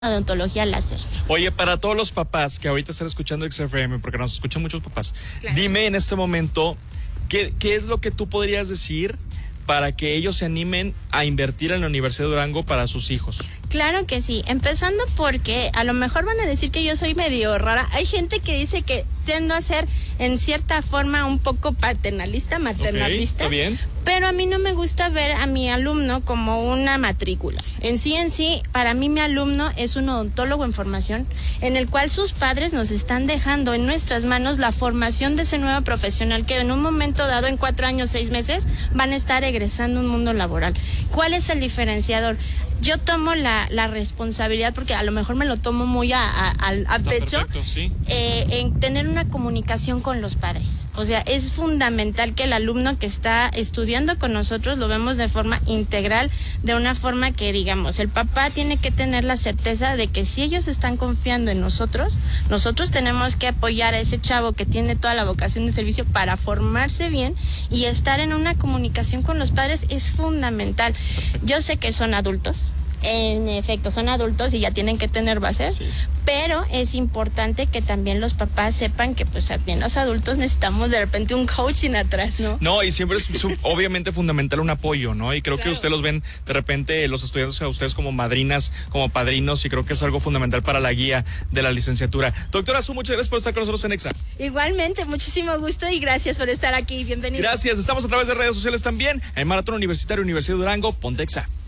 odontología láser. Oye, para todos los papás que ahorita están escuchando XFM, porque nos escuchan muchos papás, claro. Dime en este momento, ¿qué es lo que tú podrías decir para que ellos se animen a invertir en la Universidad de Durango para sus hijos? Claro que sí, empezando porque a lo mejor van a decir que yo soy medio rara. Hay gente que dice que tiendo a ser en cierta forma un poco paternalista, maternalista. Okay, está bien. Pero a mí no me gusta ver a mi alumno como una matrícula. En sí, para mí mi alumno es un odontólogo en formación, en el cual sus padres nos están dejando en nuestras manos la formación de ese nuevo profesional que en un momento dado, en 4 años, 6 meses, van a estar egresando a un mundo laboral. ¿Cuál es el diferenciador? Yo tomo la responsabilidad, porque a lo mejor me lo tomo muy a pecho, perfecto, sí. En tener una comunicación con los padres. O sea, es fundamental que el alumno que está estudiando con nosotros lo vemos de forma integral, de una forma que, digamos, el papá tiene que tener la certeza de que si ellos están confiando en nosotros, nosotros tenemos que apoyar a ese chavo que tiene toda la vocación de servicio para formarse bien, y estar en una comunicación con los padres es fundamental. Yo sé que son adultos. En efecto, son adultos y ya tienen que tener bases, sí. Pero es importante que también los papás sepan que pues también los adultos necesitamos de repente un coaching atrás, ¿no? No, y siempre es obviamente fundamental un apoyo, ¿no? Y creo que ustedes los ven de repente los estudiantes a ustedes como madrinas, como padrinos, y creo que es algo fundamental para la guía de la licenciatura. Doctora Su, muchas gracias por estar con nosotros en EXA. Igualmente, muchísimo gusto y gracias por estar aquí. Bienvenido. Gracias, estamos a través de redes sociales también en Maratón Universitario, Universidad de Durango, ponte EXA.